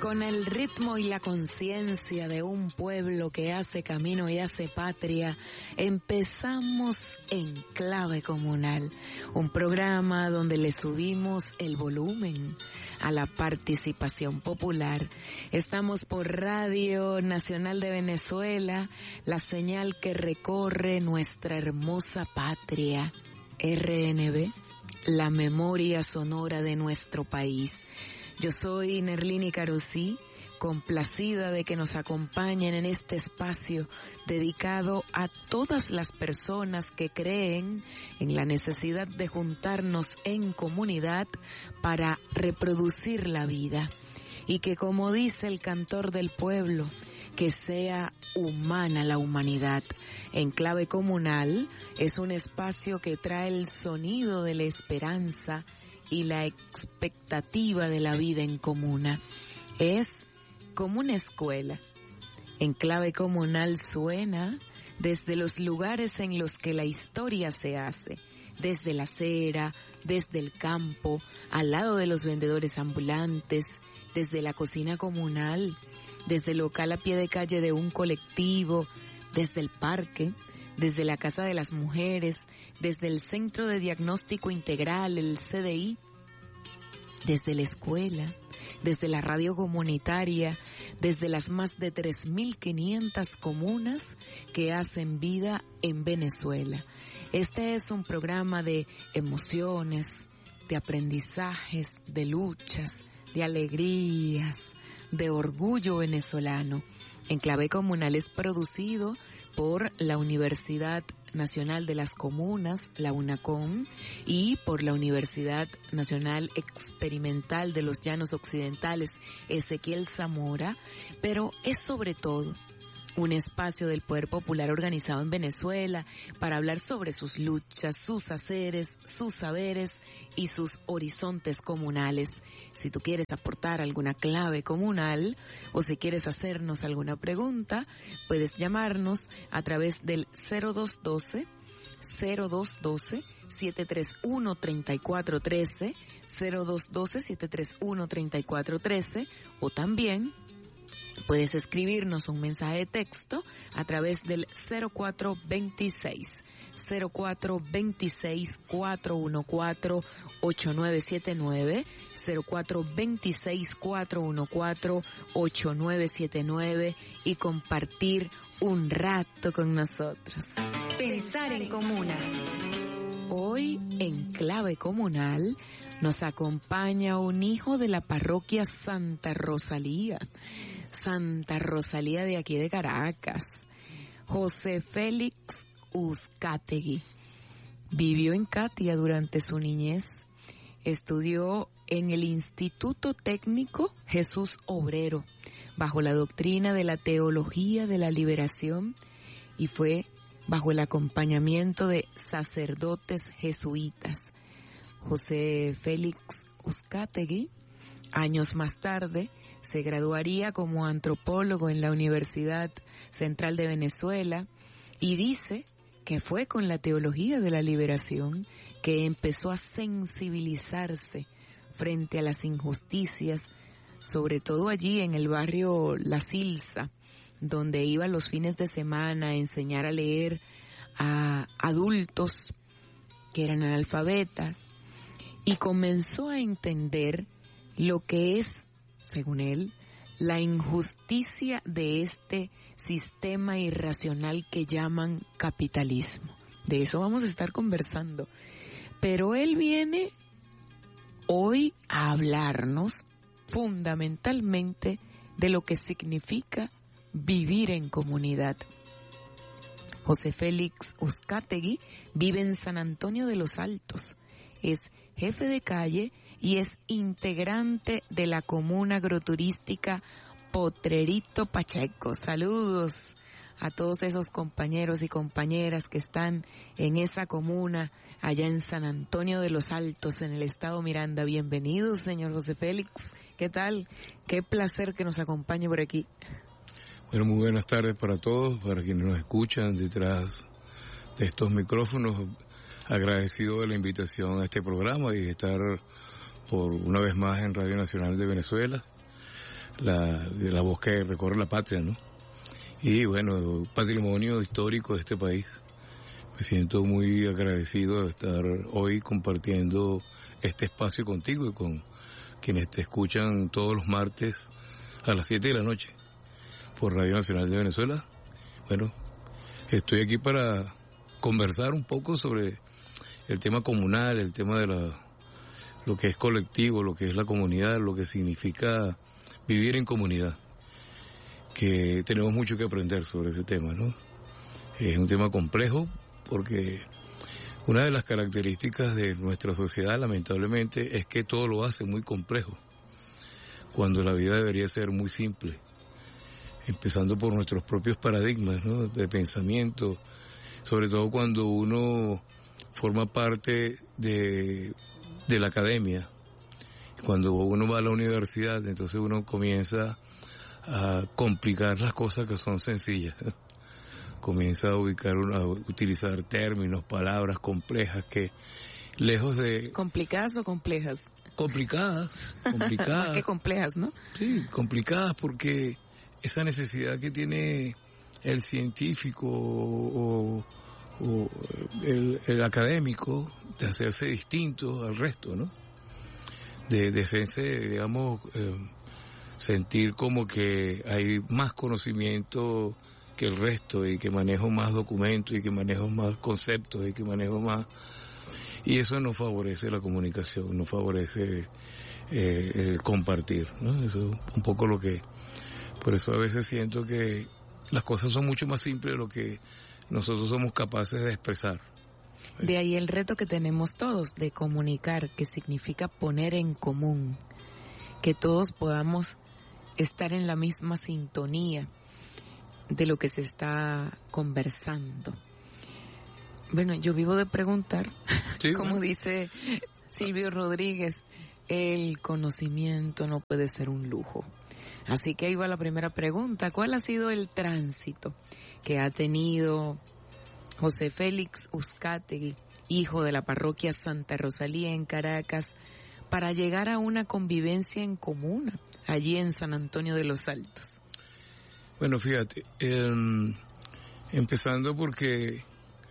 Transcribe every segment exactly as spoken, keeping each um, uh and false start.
Con el ritmo y la conciencia de un pueblo que hace camino y hace patria, empezamos en Clave Comunal, un programa donde le subimos el volumen a la participación popular. Estamos por Radio Nacional de Venezuela, la señal que recorre nuestra hermosa patria. R N V, la memoria sonora de nuestro país. Yo soy Nerlini Carosí, complacida de que nos acompañen en este espacio dedicado a todas las personas que creen en la necesidad de juntarnos en comunidad para reproducir la vida. Y que, como dice el cantor del pueblo, que sea humana la humanidad. En Clave Comunal es un espacio que trae el sonido de la esperanza y la expectativa de la vida en comuna. Es como una escuela. En Clave Comunal suena desde los lugares en los que la historia se hace, desde la acera, desde el campo, al lado de los vendedores ambulantes, desde la cocina comunal, desde el local a pie de calle de un colectivo, desde el parque, desde la Casa de las Mujeres, desde el Centro de Diagnóstico Integral, el C D I, desde la escuela, desde la radio comunitaria, desde las más de tres mil quinientas comunas que hacen vida en Venezuela. Este es un programa de emociones, de aprendizajes, de luchas, de alegrías, de orgullo venezolano. En Clave Comunal es producido por la Universidad Nacional de las Comunas, la UNACOM, y por la Universidad Nacional Experimental de los Llanos Occidentales, Ezequiel Zamora, pero es sobre todo un espacio del poder popular organizado en Venezuela para hablar sobre sus luchas, sus haceres, sus saberes y sus horizontes comunales. Si tú quieres aportar alguna clave comunal o si quieres hacernos alguna pregunta, puedes llamarnos a través del cero dos uno dos, cero dos uno dos, siete tres uno, tres cuatro uno tres, cero dos uno dos, siete tres uno, tres cuatro uno tres, o también puedes escribirnos un mensaje de texto a través del cero cuatro veintiséis, cero cuatro veintiséis, cuatro uno cuatro, ocho nueve siete nueve, cero cuatro veintiséis, cuatro uno cuatro, ocho nueve siete nueve y compartir un rato con nosotros. Pensar en comuna. Hoy en Clave Comunal nos acompaña un hijo de la parroquia Santa Rosalía, Santa Rosalía de aquí de Caracas, José Félix Uzcategui. Vivió en Catia durante su niñez, estudió en el Instituto Técnico Jesús Obrero, bajo la doctrina de la Teología de la Liberación, y fue bajo el acompañamiento de sacerdotes jesuitas. José Félix Uzcategui, años más tarde, se graduaría como antropólogo en la Universidad Central de Venezuela y dice que fue con la teología de la liberación que empezó a sensibilizarse frente a las injusticias, sobre todo allí en el barrio La Silsa, donde iba los fines de semana a enseñar a leer a adultos que eran analfabetas, y comenzó a entender lo que es, según él, la injusticia de este sistema irracional que llaman capitalismo. De eso vamos a estar conversando. Pero él viene hoy a hablarnos fundamentalmente de lo que significa vivir en comunidad. José Félix Uzcategui vive en San Antonio de los Altos, es jefe de calle y es integrante de la comuna agroturística Potrerito Pacheco. Saludos a todos esos compañeros y compañeras que están en esa comuna allá en San Antonio de los Altos, en el estado Miranda. Bienvenidos, señor José Félix. ¿Qué tal? Qué placer que nos acompañe por aquí. Bueno, muy buenas tardes para todos, para quienes nos escuchan detrás de estos micrófonos. Agradecido de la invitación a este programa y de estar por una vez más en Radio Nacional de Venezuela. la, de la voz que recorre la patria, ¿no? Y bueno, patrimonio histórico de este país. Me siento muy agradecido de estar hoy compartiendo este espacio contigo y con quienes te escuchan todos los martes a las siete de la noche por Radio Nacional de Venezuela. Bueno, estoy aquí para conversar un poco sobre el tema comunal, el tema de la, lo que es colectivo, lo que es la comunidad, lo que significa vivir en comunidad, que tenemos mucho que aprender sobre ese tema, ¿no? Es un tema complejo porque una de las características de nuestra sociedad, lamentablemente, es que todo lo hace muy complejo, cuando la vida debería ser muy simple, empezando por nuestros propios paradigmas, ¿no?, de pensamiento, sobre todo cuando uno forma parte de, de la academia. Cuando uno va a la universidad, entonces uno comienza a complicar las cosas que son sencillas. Comienza a ubicar, a utilizar términos, palabras complejas que, lejos de... ¿Complicadas o complejas? Complicadas, complicadas. Más que complejas, ¿no? Sí, complicadas porque esa necesidad que tiene el científico o, o el, el académico de hacerse distinto al resto, ¿no? De, de hacerse, digamos, eh, sentir como que hay más conocimiento que el resto y que manejo más documentos y que manejo más conceptos y que manejo más... Y eso no favorece la comunicación, no favorece eh, el compartir, ¿no? Eso es un poco lo que... Por eso a veces siento que las cosas son mucho más simples de lo que nosotros somos capaces de expresar. De ahí el reto que tenemos todos de comunicar, que significa poner en común, que todos podamos estar en la misma sintonía de lo que se está conversando. Bueno, yo vivo de preguntar, sí, como bueno. Dice Silvio Rodríguez, el conocimiento no puede ser un lujo. Así que ahí va la primera pregunta. ¿Cuál ha sido el tránsito que ha tenido José Félix Uzcategui, hijo de la parroquia Santa Rosalía en Caracas, para llegar a una convivencia en comuna allí en San Antonio de los Altos? Bueno, fíjate, eh, empezando porque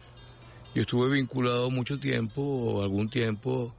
yo estuve vinculado mucho tiempo, o algún tiempo,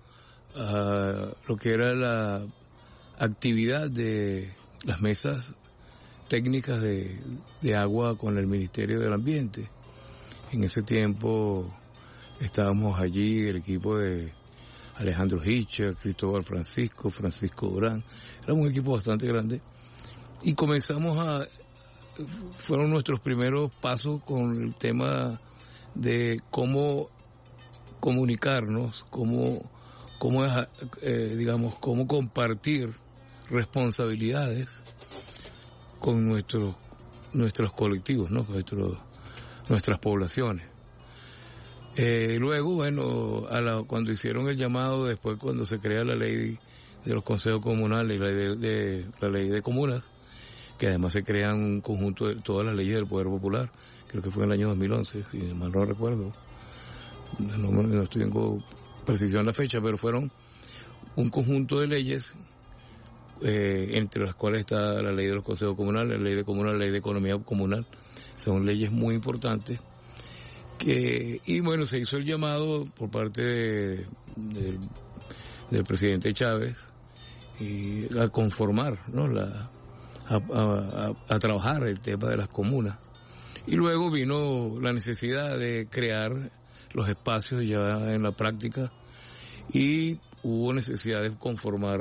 a lo que era la actividad de las mesas técnicas de, de agua con el Ministerio del Ambiente. En ese tiempo estábamos allí, el equipo de Alejandro Hicha, Cristóbal Francisco, Francisco Durán, era un equipo bastante grande, y comenzamos a, fueron nuestros primeros pasos con el tema de cómo comunicarnos, cómo, cómo eh, digamos, cómo compartir responsabilidades con nuestros nuestros colectivos, ¿no? Nuestros, nuestras poblaciones. Eh, luego, bueno, a la, cuando hicieron el llamado, después cuando se crea la ley de los consejos comunales y la ley de, de, la ley de comunas, que además se crean un conjunto de todas las leyes del Poder Popular, creo que fue en el año dos mil once, si mal no recuerdo, no, no estoy en precisión la fecha, pero fueron un conjunto de leyes, eh, entre las cuales está la ley de los consejos comunales, la ley de comunal, la ley de economía comunal. Son leyes muy importantes. Que, y bueno, se hizo el llamado por parte de, de, del presidente Chávez y a conformar, ¿no? la, a, a, a, a trabajar el tema de las comunas. Y luego vino la necesidad de crear los espacios ya en la práctica y hubo necesidad de conformar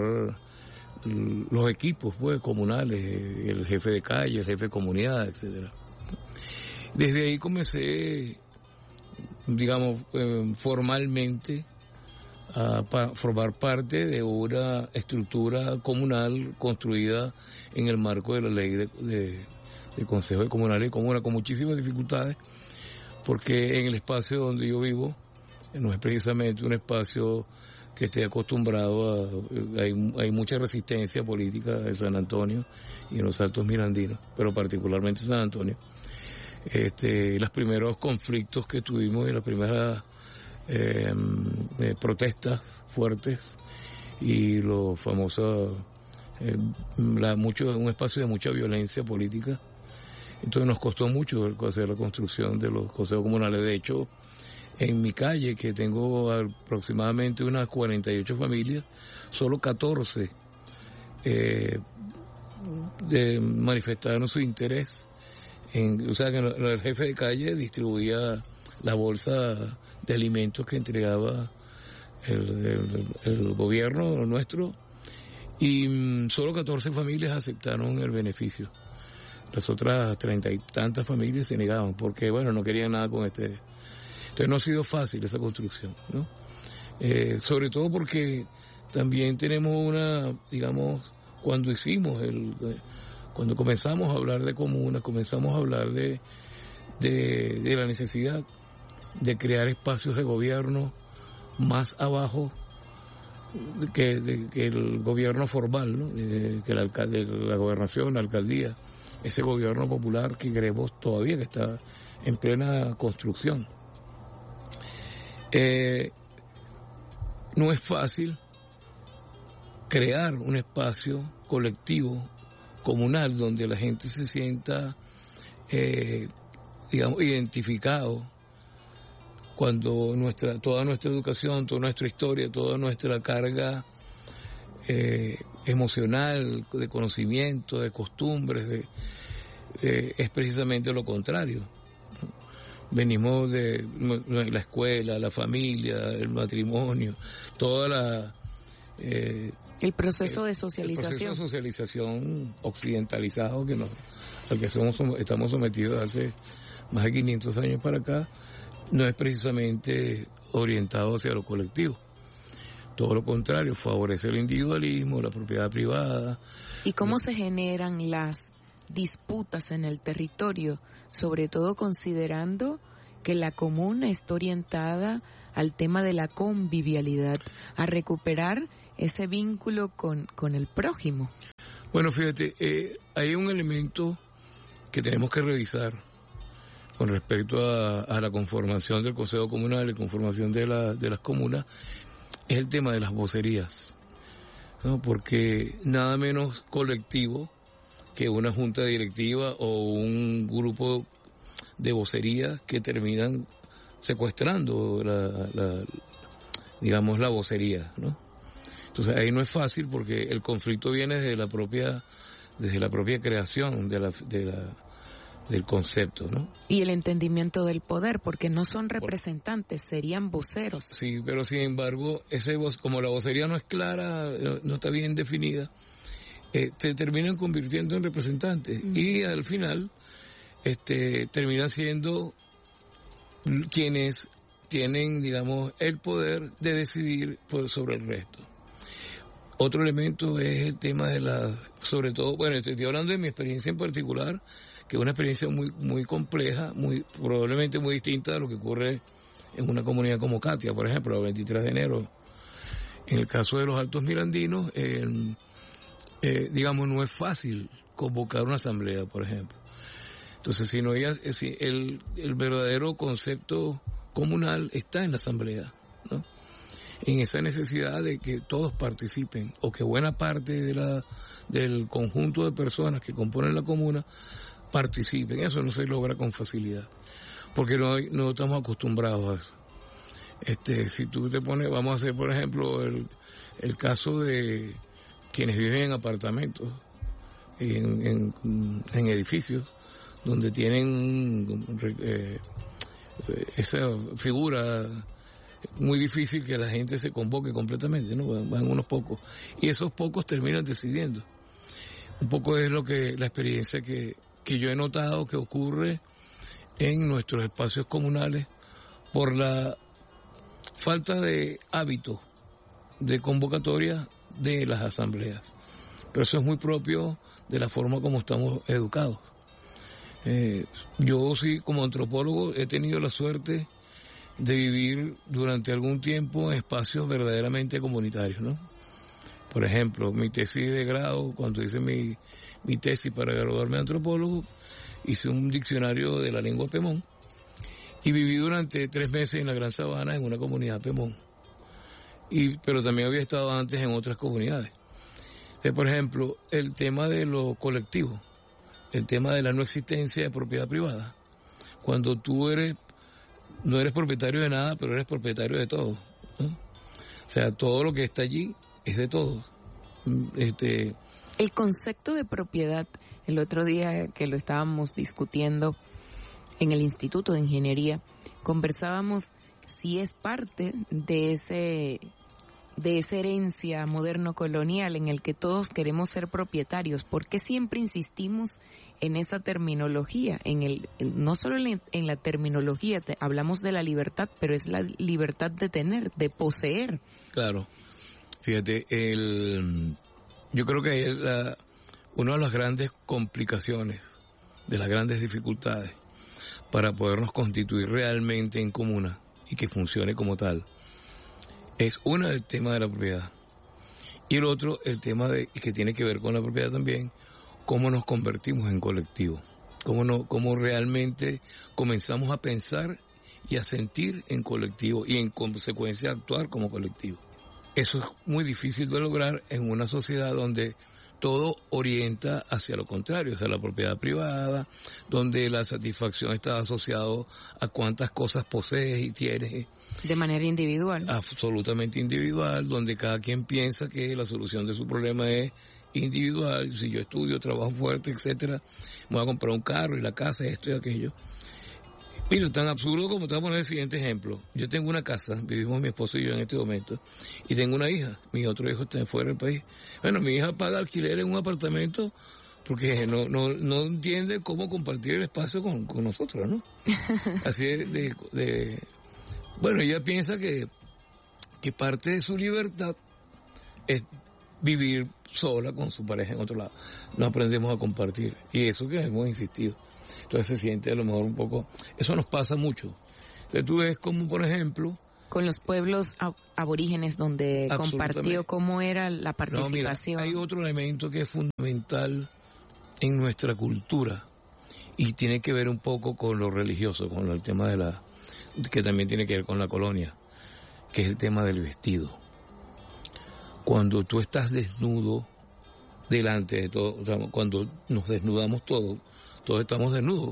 los equipos pues comunales, el jefe de calle, el jefe de comunidad, etcétera. Desde ahí comencé, digamos, eh, formalmente a pa- formar parte de una estructura comunal construida en el marco de la ley de, de, de Consejo de Comunales y Comunas, con muchísimas dificultades, porque en el espacio donde yo vivo no es precisamente un espacio que esté acostumbrado a... Hay, hay mucha resistencia política en San Antonio y en los Altos Mirandinos, pero particularmente en San Antonio. Este, los primeros conflictos que tuvimos y las primeras eh, eh, protestas fuertes y los famosos eh, la, mucho, un espacio de mucha violencia política. Entonces nos costó mucho hacer la construcción de los consejos comunales. De hecho, en mi calle, que tengo aproximadamente unas cuarenta y ocho familias, solo catorce eh, de manifestaron su interés. En, o sea, que el jefe de calle distribuía la bolsa de alimentos que entregaba el, el, el gobierno nuestro, y mm, solo catorce familias aceptaron el beneficio. Las otras treinta y tantas familias se negaban porque, bueno, no querían nada con este. Entonces no ha sido fácil esa construcción, ¿no? Eh, sobre todo porque también tenemos una, digamos, cuando hicimos el, cuando comenzamos a hablar de comunas, comenzamos a hablar de, de, de la necesidad de crear espacios de gobierno más abajo que, de, que el gobierno formal, ¿no? De, que el alcalde, la gobernación, la alcaldía, ese gobierno popular que creemos todavía que está en plena construcción. Eh, no es fácil crear un espacio colectivo, comunal, donde la gente se sienta, eh, digamos, identificado, cuando nuestra, toda nuestra educación, toda nuestra historia, toda nuestra carga eh, emocional, de conocimiento, de costumbres, de, eh, es precisamente lo contrario. Venimos de la escuela, la familia, el matrimonio, toda la... Eh, el proceso de socialización. El proceso de socialización occidentalizado que nos, al que somos, estamos sometidos hace más de quinientos años para acá, no es precisamente orientado hacia lo colectivo. Todo lo contrario, favorece el individualismo, la propiedad privada. ¿Y cómo se generan las disputas en el territorio? Sobre todo considerando que la comuna está orientada al tema de la convivialidad, a recuperar ese vínculo con, con el prójimo. Bueno, fíjate, eh, hay un elemento que tenemos que revisar con respecto a, a la conformación del Consejo Comunal y conformación de, la, de las comunas, es el tema de las vocerías, ¿no? Porque nada menos colectivo que una junta directiva o un grupo de vocerías que terminan secuestrando la, la digamos la vocería, ¿no? Entonces ahí no es fácil porque el conflicto viene desde la propia desde la propia creación de la, de la del concepto, ¿no? Y el entendimiento del poder, porque no son representantes, serían voceros. Sí, pero sin embargo, ese voz, como la vocería no es clara, no está bien definida, eh, se terminan convirtiendo en representantes mm. y al final este terminan siendo quienes tienen, digamos, el poder de decidir por, sobre el resto. Otro elemento es el tema de la, sobre todo, bueno, estoy hablando de mi experiencia en particular, que es una experiencia muy muy compleja, muy probablemente muy distinta a lo que ocurre en una comunidad como Katia, por ejemplo, el veintitrés de enero. En el caso de los Altos Mirandinos, eh, eh, digamos, no es fácil convocar una asamblea, por ejemplo. Entonces, si no ella, si el, el verdadero concepto comunal está en la asamblea, ¿no? En esa necesidad de que todos participen, o que buena parte de la del conjunto de personas que componen la comuna participen. Eso no se logra con facilidad, porque no, no estamos acostumbrados a eso. Este, si tú te pones, vamos a hacer por ejemplo el, el caso de quienes viven en apartamentos, en, en, en edificios, donde tienen eh, esa figura muy difícil que la gente se convoque completamente, ¿no? Van unos pocos, y esos pocos terminan decidiendo. Un poco es lo que la experiencia que, que yo he notado que ocurre en nuestros espacios comunales por la falta de hábito de convocatoria de las asambleas. Pero eso es muy propio de la forma como estamos educados. Eh, yo sí, como antropólogo, he tenido la suerte de vivir durante algún tiempo en espacios verdaderamente comunitarios, ¿no? Por ejemplo, mi tesis de grado, cuando hice mi, mi tesis para graduarme de antropólogo, hice un diccionario de la lengua Pemón y viví durante tres meses en la Gran Sabana en una comunidad Pemón. Y, pero también había estado antes en otras comunidades. Eh, por ejemplo, el tema de lo colectivo, el tema de la no existencia de propiedad privada. Cuando tú eres, no eres propietario de nada, pero eres propietario de todo, ¿no? O sea, todo lo que está allí es de todos. Este, el concepto de propiedad, el otro día que lo estábamos discutiendo en el Instituto de Ingeniería, conversábamos si es parte de ese de esa herencia moderno-colonial en el que todos queremos ser propietarios. ¿Por qué siempre insistimos en esa terminología? En el no solo en, en la terminología, te, hablamos de la libertad, pero es la libertad de tener, de poseer. Claro. Fíjate, el, yo creo que es la, una de las grandes complicaciones, de las grandes dificultades para podernos constituir realmente en comuna y que funcione como tal, es una el tema de la propiedad y el otro el tema de que tiene que ver con la propiedad también, cómo nos convertimos en colectivo, cómo no, cómo realmente comenzamos a pensar y a sentir en colectivo y en consecuencia actuar como colectivo. Eso es muy difícil de lograr en una sociedad donde todo orienta hacia lo contrario, hacia la propiedad privada, donde la satisfacción está asociada a cuántas cosas posees y tienes. De manera individual. Absolutamente individual, donde cada quien piensa que la solución de su problema es individual. Si yo estudio, trabajo fuerte, etcétera, me voy a comprar un carro y la casa, esto y aquello. Mira, tan absurdo como te voy a poner el siguiente ejemplo. Yo tengo una casa, vivimos mi esposo y yo en este momento, y tengo una hija. Mi otro hijo está fuera del país. Bueno, mi hija paga alquiler en un apartamento porque no no no entiende cómo compartir el espacio con, con nosotros, ¿no? Así de, de, de... Bueno, ella piensa que, que parte de su libertad es vivir sola con su pareja en otro lado. No aprendemos a compartir. Y eso que hemos insistido. Entonces se siente a lo mejor un poco... Eso nos pasa mucho. Entonces tú ves como, por ejemplo... Con los pueblos aborígenes donde compartió cómo era la participación. No, mira, hay otro elemento que es fundamental en nuestra cultura y tiene que ver un poco con lo religioso, con el tema de la... que también tiene que ver con la colonia, que es el tema del vestido. Cuando tú estás desnudo delante de todo, o sea, cuando nos desnudamos todos, todos estamos desnudos,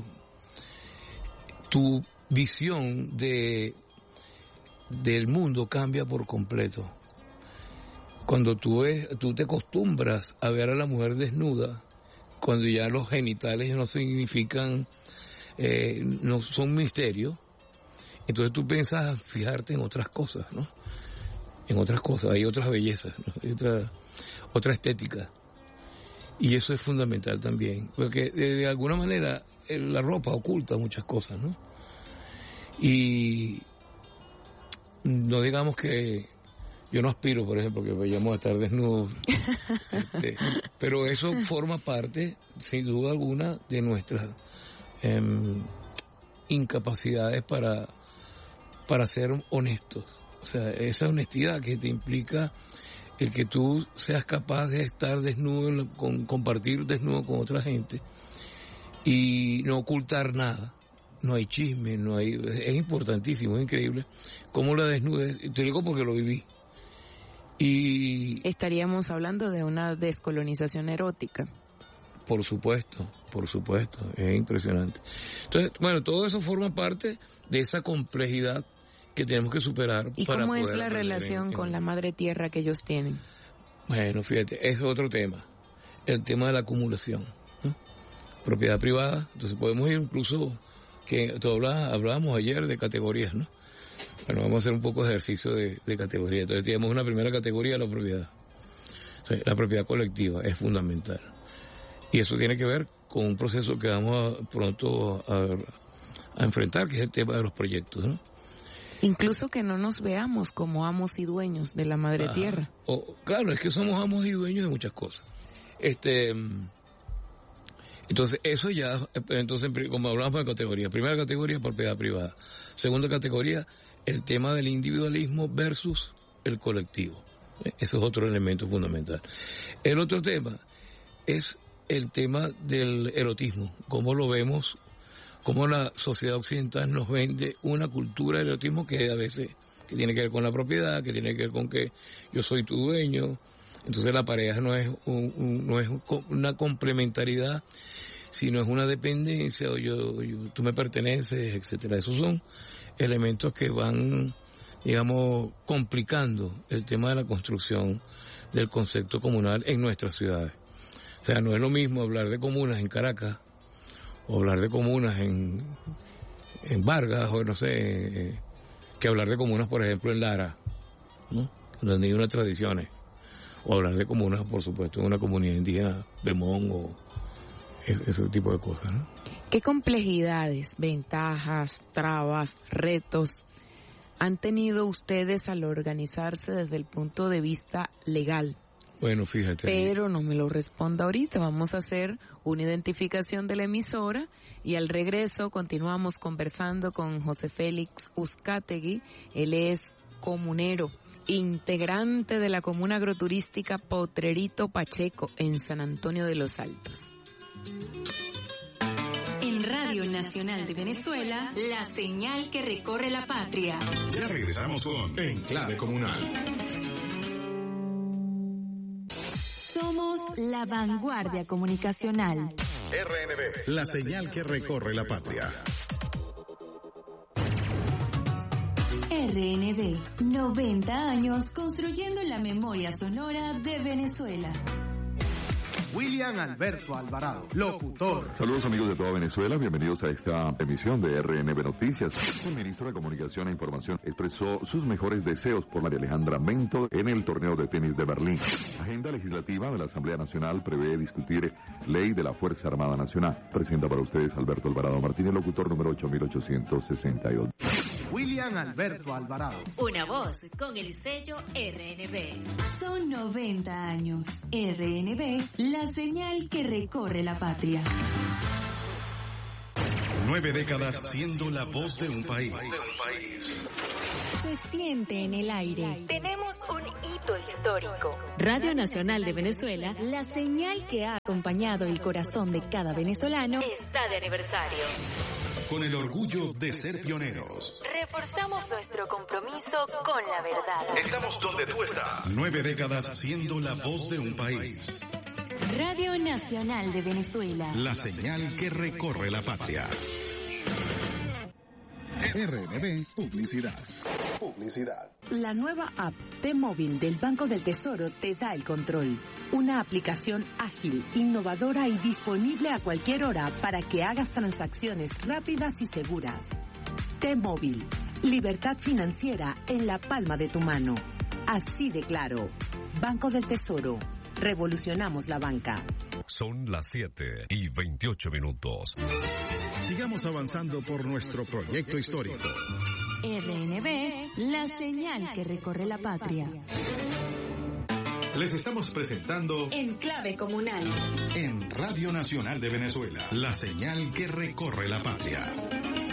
tu visión de del mundo cambia por completo. Cuando tú ves, tú te acostumbras a ver a la mujer desnuda, cuando ya los genitales no significan, eh, no son misterios, entonces tú piensas fijarte en otras cosas, ¿no? En otras cosas, hay otras bellezas, ¿no? Hay otra, otra estética. Y eso es fundamental también, porque de, de alguna manera la ropa oculta muchas cosas, ¿no? Y no digamos que yo no aspiro, por ejemplo, que vayamos a estar desnudos, este, pero eso forma parte, sin duda alguna, de nuestras eh, incapacidades para, para ser honestos. O sea, esa honestidad que te implica el que tú seas capaz de estar desnudo, con, compartir desnudo con otra gente y no ocultar nada. No hay chisme, no hay... Es importantísimo, es increíble cómo la desnudez... Te digo porque lo viví. Y... Estaríamos hablando de una descolonización erótica. Por supuesto, por supuesto, es impresionante. Entonces, bueno, todo eso forma parte de esa complejidad que tenemos que superar. ¿Y para cómo es poder la relación con la madre tierra que ellos tienen? Bueno, fíjate, es otro tema, el tema de la acumulación, ¿no? Propiedad privada, entonces podemos ir incluso, que tú hablabas, hablábamos ayer de categorías, ¿no? Bueno, vamos a hacer un poco de ejercicio de, de categoría. Entonces tenemos una primera categoría, la propiedad. Entonces, la propiedad colectiva es fundamental. Y eso tiene que ver con un proceso que vamos a, pronto a, a enfrentar, que es el tema de los proyectos, ¿no? Incluso que no nos veamos como amos y dueños de la madre Ajá. tierra. O, claro, es que somos amos y dueños de muchas cosas. Este, entonces, eso ya, entonces, como hablamos de categoría, primera categoría, propiedad privada. Segunda categoría, el tema del individualismo versus el colectivo. Eso es otro elemento fundamental. El otro tema es el tema del erotismo, cómo lo vemos, cómo la sociedad occidental nos vende una cultura del erotismo que a veces que tiene que ver con la propiedad, que tiene que ver con que yo soy tu dueño, Entonces la pareja no es un, un, no es una complementariedad, sino es una dependencia, o yo, yo tú me perteneces, etcétera. Esos son elementos que van, digamos, complicando el tema de la construcción del concepto comunal en nuestras ciudades. O sea, no es lo mismo hablar de comunas en Caracas o hablar de comunas en, en Vargas o no sé, que hablar de comunas, por ejemplo, en Lara, ¿no? Donde hay unas tradiciones. O hablar de comunas, por supuesto, en una comunidad indígena de Mon o ese, ese tipo de cosas, ¿no? ¿Qué complejidades, ventajas, trabas, retos han tenido ustedes al organizarse desde el punto de vista legal? Bueno, fíjate. Pero no me lo responda ahorita. Vamos a hacer una identificación de la emisora y al regreso continuamos conversando con José Félix Uzcategui. Él es comunero, integrante de la comuna agroturística Potrerito Pacheco en San Antonio de los Altos. En Radio Nacional de Venezuela, la señal que recorre la patria. Ya regresamos con Enclave Comunal. Somos la vanguardia comunicacional. R N B, la señal que recorre la patria. R N B, noventa años construyendo la memoria sonora de Venezuela. William Alberto Alvarado, locutor. Saludos amigos de toda Venezuela, bienvenidos a esta emisión de R N B Noticias. El ministro de Comunicación e Información expresó sus mejores deseos por María Alejandra Mento en el torneo de tenis de Berlín. La agenda legislativa de la Asamblea Nacional prevé discutir ley de la Fuerza Armada Nacional. Presenta para ustedes Alberto Alvarado Martínez, locutor número ocho mil ochocientos sesenta y ocho. William Alberto Alvarado. Una voz con el sello R N B. Son noventa años. R N B, la señal que recorre la patria. Nueve décadas siendo la voz de un país. Se siente en el aire. Tenemos un hito histórico. Radio Nacional de Venezuela, la señal que ha acompañado el corazón de cada venezolano, Está de aniversario. Con el orgullo de ser pioneros. Reforzamos nuestro compromiso con la verdad. Estamos donde tú estás. Nueve décadas siendo la voz de un país. Radio Nacional de Venezuela. La señal que recorre la patria. R N B Publicidad. Publicidad. La nueva app T-Móvil del Banco del Tesoro te da el control. Una aplicación ágil, innovadora y disponible a cualquier hora para que hagas transacciones rápidas y seguras. T-Móvil. Libertad financiera en la palma de tu mano. Así de claro. Banco del Tesoro. Revolucionamos la banca. Son las siete y veintiocho minutos. Sigamos avanzando por nuestro proyecto histórico. R N B, la señal que recorre la patria. Les estamos presentando Enclave Comunal. en Radio Nacional de Venezuela, la señal que recorre la patria.